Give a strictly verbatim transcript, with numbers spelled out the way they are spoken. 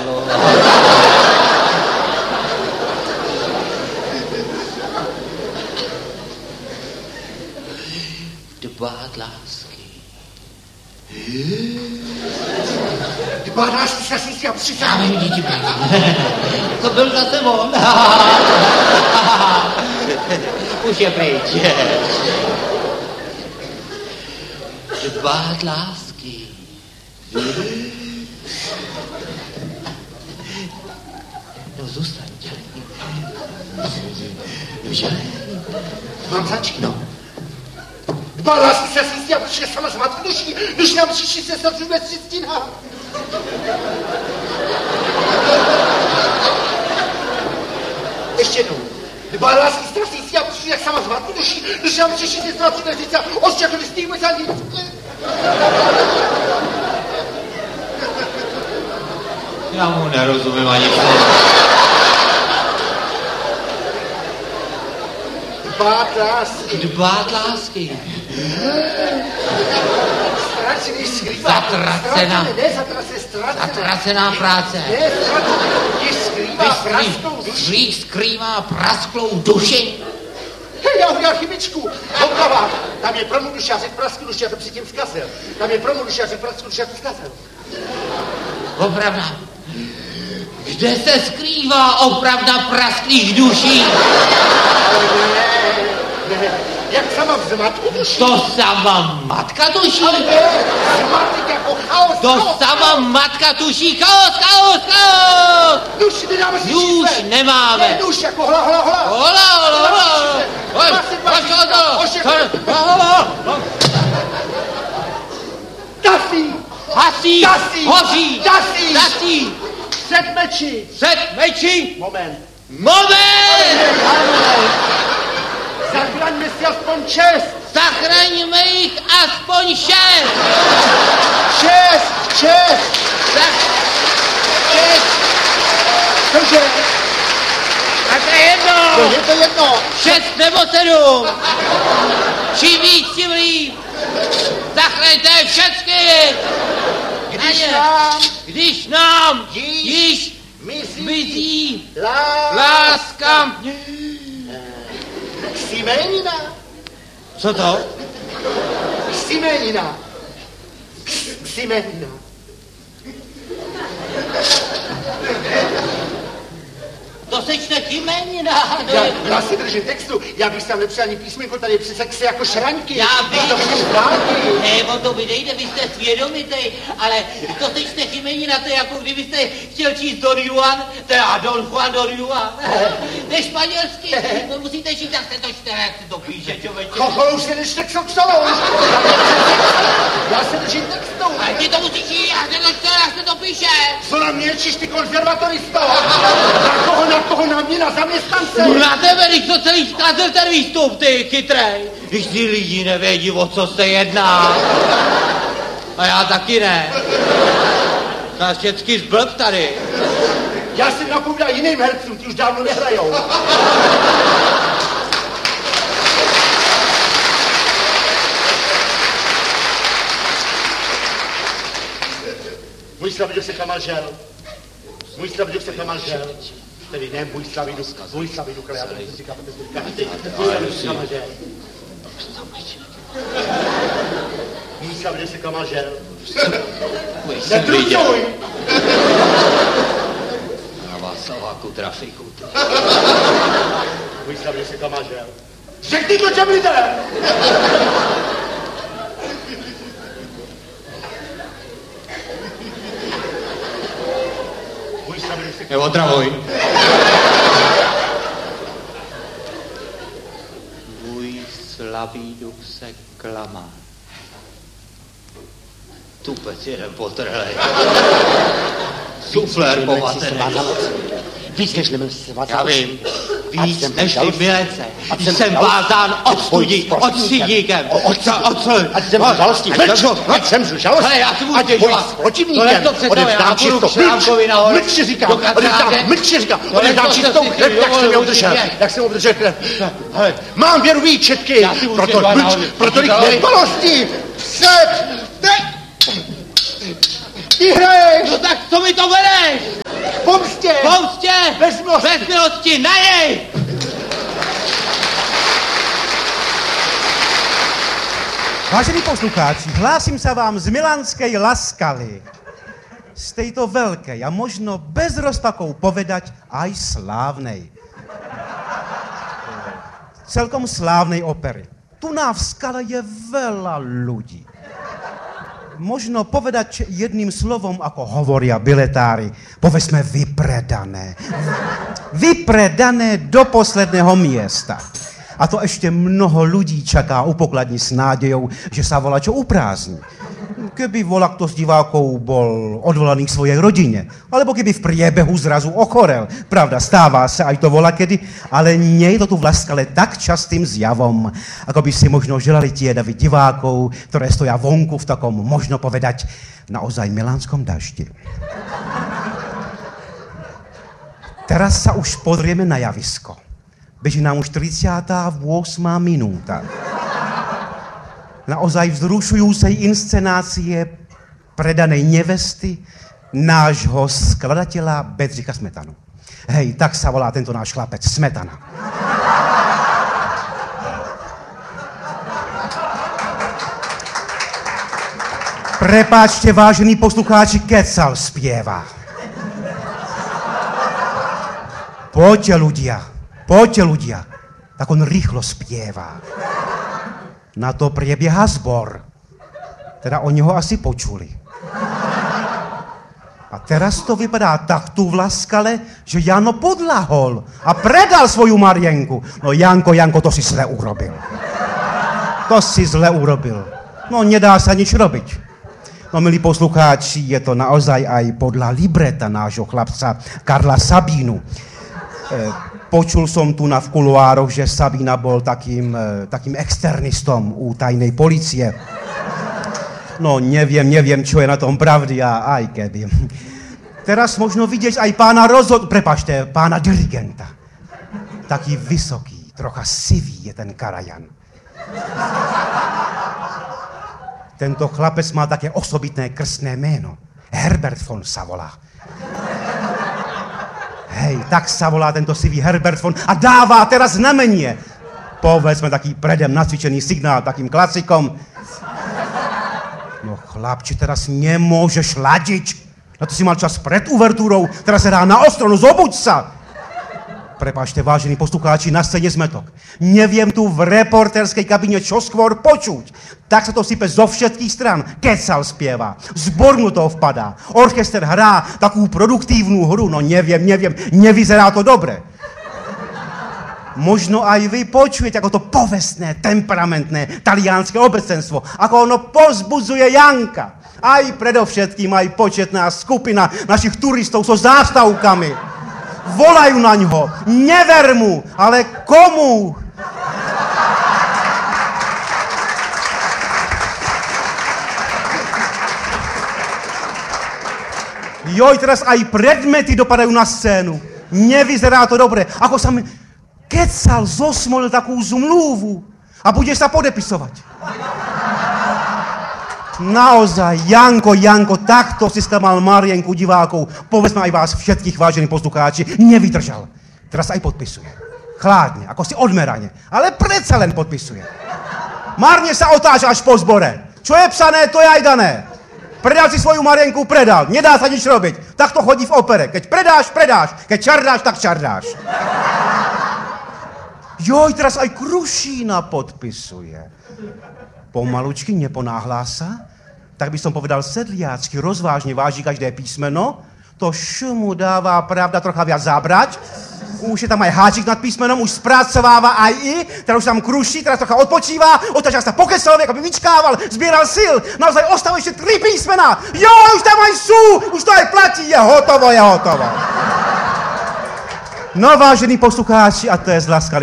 padlo. Dbát lásky. Dbát lásky se asi já přišel. Já vím, děti, to byl zase on. Už je pryč. Dbát lásky. No zůstaň, dělej. Dělej. Mám začít? No. Dbát lásky se asi já přišel sama z matky duší, když nám přišli se snad vůbec čistina. Ještě jednou. Dbát lásky se asi já přišel sama z matky duší, když nám přišli se snad vůbec čistina. Osčakali stýmy za nic. Já mu nerozumím ani slovo. Dbát lásky. Dbát lásky. Ztracený skrývá. Zatracená. Ne, zatracená, ztracená. Zatracená práce. Ne, ztracená. Když skrývá prasklou duši. Když skrývá prasklou duši. Hej, já udělal chybičku. Oprava. Tam je promu duši, já řekl prasklou duši, já to předtím zkazil. Tam je promu duši, já řekl prasklou duši, já to zkazil. Opravda. Kde se skrývá opravda prasklých duší? Ne, ne, jak sama v zmatku duší. To sama matka tuší. Ale ne, zmatek jako chaos. To chaos, sama chaos. matka tuší. Chaos, chaos, chaos. Duši nedáme si Duš čísle. nemáme. Ne, duš jako hla, hla, hla. Hola, hola, hola. Tasí. Hasí. Tasí. Hoří. Tasí. Tasí. Před meči. Před meči. Moment. Moment. Zachraňme si aspoň čest. Zachraňme jich aspoň šest. Čest, čest. Zach... Šest. Cože? Tak to je jedno. To je to jedno. Šest nebo sedm. Čím víc, tím líp. Zachraňte všechny. Když nám Když nám již již mizí mizí láska. láska. Ksimenina. Co to? Ksimenina. Ksimenina. To sečte Chimenina. Já, já si držím textu, já bych tam nepřijal ani písmenko, tady je přece ksy jako šraňky. Já vím. To vidím zvláky. Ne, o to vy nejde, vy jste svědomitej, ale to sečte Chimenina, to je jako kdybyste chtěl číst Don Juan, to je Don Juan Don Juan. To je španělsky, to musíte číst, jak se to čte, jak se to píše, člověče. Chocholo, už se než textou psalo. Já se držím textu. Ale ty to musíš číst, jak se to čte, jak se to píše. Co na mě číš, ty konzervatoristo? Na koho, na koho, na mě, na zaměstnance? No na tebe, když to celý zkazil ten výstup, ty chytrej. Když ty lidi nevědí, o co se jedná. A já taky ne. Nás vždycky zblb tady. Já si napovídal jiným hercům, ti už dávno nehrajou. Můj Slavidu se kamal žel. Můj Slavidu se kamal žel. Tedy ne můj Slavidu, můj Slavidu, ale já to nechci říkat, protože říkám, můj Slavidu se kamal žel. Můj Slavidu se kamal žel. Netrucuj! Na Václaváku trafiku. Můj Slavidu se kamal žel. Řekni to těm lidem! Neotravuj. Můj slabý duch se klamá. Tupec jeden potrhlej. Suflér povatený. Víc než nebyl se vás. Já vím. Víc než ty milece. Jsem vázán odstudí, odstudíkem. Ať jsem žalostí. Ať jsem žalostí. Hele, já si budu Ať boj stěžovat. s protivníkem. Odevzdám čistou. Mlč si říkám. Odevzdám, mlč si říkám. Odevzdám čistou krev, jak jsem ji obdržel. Jak jsem obdržel krev. Hele, mám věru výčetky. Proto mlč, pro tolik nedbalostí. Před. Ty hraješ. No tak co mi to bereš? pomstě! Pomstě! Bez milosti! Bez milosti, na něj! Vážení poslucháči, hlásím sa vám z Milanskej Laskaly. Z tejto veľkej a možno bez rozpakov povedať aj slávnej. Celkom slávnej opery. Tu na v Skale je veľa ľudí. Možno povedať jedným slovom, ako hovoria biletári, povedzme vypredané. Vypredané do posledného miesta. A to ešte mnoho ľudí čaká u pokladni s nádejou, že sa volačo uprázdni. Keby volakto z divákov bol odvolaný k svojej rodine, alebo keby v priebehu zrazu ochorel. Pravda, stáva sa aj to volakedy, ale nie je to tu v Laskale tak častým zjavom, ako by si možno želali tie davy divákov, ktoré stoja vonku v takom, možno povedať, naozaj milánskom daždi. Teraz sa už pozrieme na javisko. Beží nám už tridsiata ôsma minúta. Naozaj vzrušujúcej inscenácie predanej nevesty nášho skladateľa Bedřicha Smetanu. Hej, tak sa volá tento náš chlapec, Smetana. Prepáčte, vážení poslucháči, kecal spieva. Poďte ľudia. Poďte ľudia, tak on rýchlo spieva. Na to priebieha zbor. Teda o neho asi počuli. A teraz to vypadá tak tu v Laskale, že Jano podlahol a predal svoju Marienku. No Janko, Janko, to si zle urobil. To si zle urobil. No nedá sa nič robiť. No milí poslucháči, je to naozaj aj podľa libreta nášho chlapca Karla Sabínu. E, Počul som tu na v kuluároch, že Sabína bol takým, takým externistom u tajnej policie. No neviem, neviem, čo je na tom pravdy a aj keby. Teraz možno vidieť aj pána rozhod... Prepačte, pána dirigenta. Taký vysoký, trocha sivý je ten Karajan. Tento chlapec má také osobitné krstné meno. Herbert von sa volá. Hej, tak sa volá tento sivý Herbert von a dáva teraz znamenie. Povedzme taký predem nacvičený signál takým klasikom. No chlapči, teraz nemôžeš ladiť. Na to si mal čas pred uvertúrou, teraz sa dá na ostro, no zobuď sa. Prepáčte, vážení poslucháči, na scéne zmetok. Neviem tu v reportérskej kabine čo skôr počuť. Tak sa to sype zo všetkých stran. Kecal spieva. Zbor mu to vpadá. Orchester hrá takú produktívnu hru. No neviem, neviem. Nevyzerá to dobre. Možno aj vy počujete, ako to povestné, temperamentné taliánske obecenstvo. Ako ono pozbudzuje Janka. Aj predovšetkým aj početná skupina našich turistov so zástavkami. Volajú na ňo. Never mu, ale komu? Joj, teraz aj predmety dopadajú na scénu. Nevyzerá to dobre. Ako sa mi kecal, zosmolil takú zmluvu a bude sa podepisovať. Naozaj, Janko, Janko, takto si sklamal Marienku divákov. Povedzme aj vás všetkých, vážení poslucháči, nevydržal. Teraz aj podpisuje. Chládne, ako si odmerane, ale predsa len podpisuje. Marne sa otáča až po zbore. Čo je psané, to je aj dané. Predal si svoju Marienku, predal. Nedá sa nič robiť. Tak to chodí v opere. Keď predáš, predáš. Keď čardáš, tak čardáš. Joj, teraz aj Krušína podpisuje. Pomalučky, neponáhlá sa, tak by som povedal sedliacky, rozvážne váži každé písmeno, to š mu dáva, pravda, trocha viac zabrať, už je tam aj háčik nad písmenom, už spracováva aj i, teraz už tam kruší, teraz trocha odpočíva, otáča sa po kesovi, ako by vyčkával, zbieral sil, naozaj ostávajú ešte tri písmena, jo, už tam aj sú, už to aj platí, je hotovo, je hotovo. No vážení poslucháči, a to je z Laskaly